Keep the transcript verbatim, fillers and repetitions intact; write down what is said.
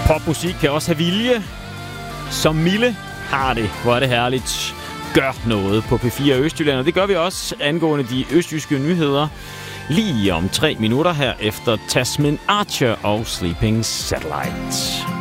Popmusik kan også have vilje. Som Mille har det. Hvor er det herligt. Gør noget på P fire Østjylland. Og det gør vi også angående de østjyske nyheder. Lige om tre minutter her efter Tasmin Archer og Sleeping Satellite.